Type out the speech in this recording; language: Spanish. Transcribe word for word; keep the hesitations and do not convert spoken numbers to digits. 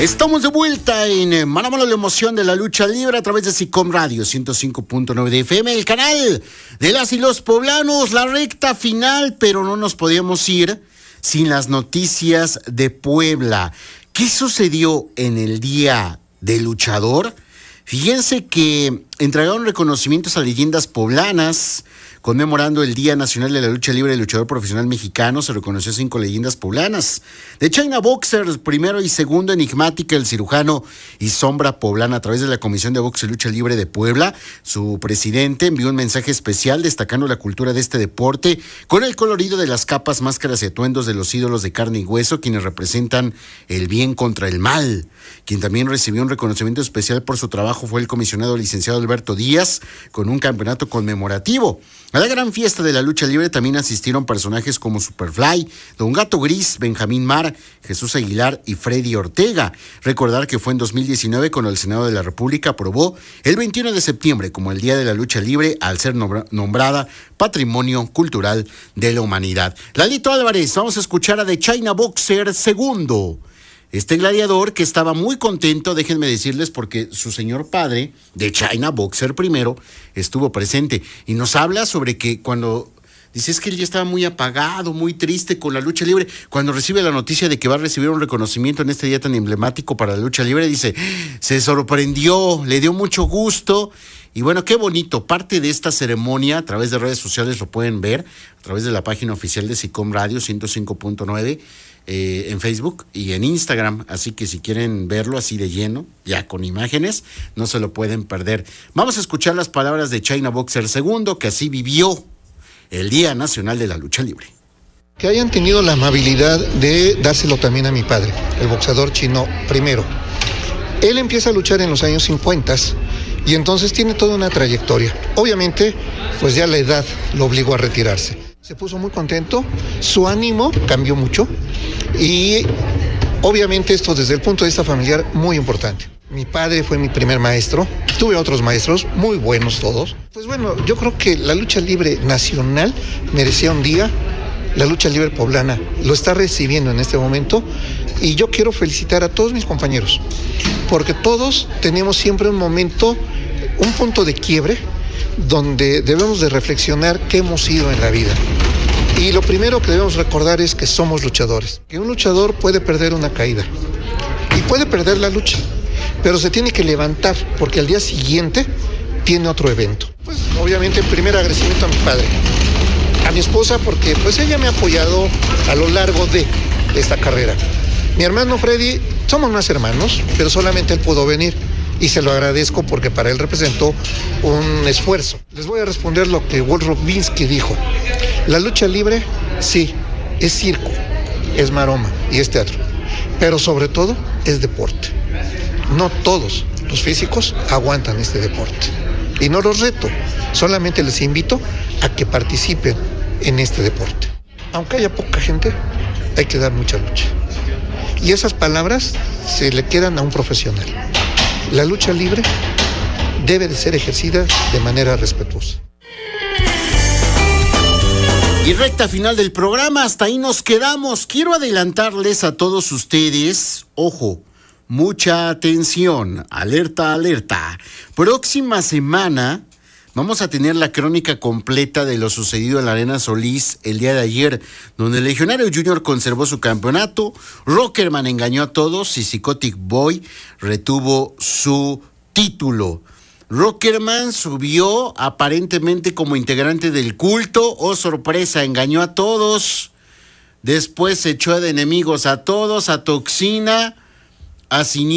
Estamos de vuelta en Manamalo, la emoción de la lucha libre a través de SICOM Radio ciento cinco punto nueve de F M, el canal de las y los poblanos, la recta final, pero no nos podíamos ir sin las noticias de Puebla. ¿Qué sucedió en el Día del Luchador? Fíjense que entregaron reconocimientos a leyendas poblanas. Conmemorando el Día Nacional de la Lucha Libre del Luchador Profesional Mexicano, se reconoció a cinco leyendas poblanas. De China Boxer, primero y segundo, Enigmática, el cirujano y sombra poblana. A través de la Comisión de Box y Lucha Libre de Puebla, su presidente envió un mensaje especial destacando la cultura de este deporte con el colorido de las capas, máscaras y atuendos de los ídolos de carne y hueso, quienes representan el bien contra el mal. Quien también recibió un reconocimiento especial por su trabajo fue el comisionado licenciado Alberto Díaz, con un campeonato conmemorativo. A la gran fiesta de la lucha libre también asistieron personajes como Superfly, Don Gato Gris, Benjamín Mar, Jesús Aguilar y Freddy Ortega. Recordar que fue en dos mil diecinueve cuando el Senado de la República aprobó el veintiuno de septiembre como el Día de la Lucha Libre al ser nombrada Patrimonio Cultural de la Humanidad. Lalito Álvarez, vamos a escuchar a The China Boxer segundo. Este gladiador que estaba muy contento, déjenme decirles, porque su señor padre, de China Boxer primero, estuvo presente y nos habla sobre que cuando dice es que él ya estaba muy apagado, muy triste con la lucha libre, cuando recibe la noticia de que va a recibir un reconocimiento en este día tan emblemático para la lucha libre, dice, se sorprendió, le dio mucho gusto. Y bueno, qué bonito, parte de esta ceremonia a través de redes sociales lo pueden ver, a través de la página oficial de SICOM Radio ciento cinco punto nueve, eh, en Facebook y en Instagram, así que si quieren verlo así de lleno, ya con imágenes, no se lo pueden perder. Vamos a escuchar las palabras de China Boxer segundo, que así vivió el Día Nacional de la Lucha Libre. Que hayan tenido la amabilidad de dárselo también a mi padre, el boxeador chino primero. Él empieza a luchar en los años cincuenta y entonces tiene toda una trayectoria. Obviamente, pues ya la edad lo obligó a retirarse. Se puso muy contento, su ánimo cambió mucho y obviamente esto desde el punto de vista familiar muy importante. Mi padre fue mi primer maestro, tuve otros maestros muy buenos todos. Pues bueno, yo creo que la lucha libre nacional merecía un día, la lucha libre poblana lo está recibiendo en este momento y yo quiero felicitar a todos mis compañeros, porque todos tenemos siempre un momento, un punto de quiebre donde debemos de reflexionar qué hemos sido en la vida. Y lo primero que debemos recordar es que somos luchadores, que un luchador puede perder una caída y puede perder la lucha, pero se tiene que levantar porque al día siguiente tiene otro evento. Pues obviamente el primer agradecimiento a mi padre, a mi esposa, porque pues ella me ha apoyado a lo largo de esta carrera. Mi hermano Freddy, somos más hermanos, pero solamente él pudo venir y se lo agradezco porque para él representó un esfuerzo. Les voy a responder lo que Walt Rubinsky dijo. La lucha libre, sí, es circo, es maroma y es teatro, pero sobre todo es deporte. No todos los físicos aguantan este deporte y no los reto, solamente les invito a que participen en este deporte. Aunque haya poca gente, hay que dar mucha lucha. Y esas palabras se le quedan a un profesional. La lucha libre debe de ser ejercida de manera respetuosa. Y recta final del programa, hasta ahí nos quedamos. Quiero adelantarles a todos ustedes, ojo, mucha atención, alerta, alerta. Próxima semana vamos a tener la crónica completa de lo sucedido en la Arena Solís el día de ayer, donde el Legionario Junior conservó su campeonato, Rockerman engañó a todos y Psychotic Boy retuvo su título. Rockerman subió aparentemente como integrante del culto, oh sorpresa, engañó a todos, después echó de enemigos a todos, a Toxina, a Siniestro.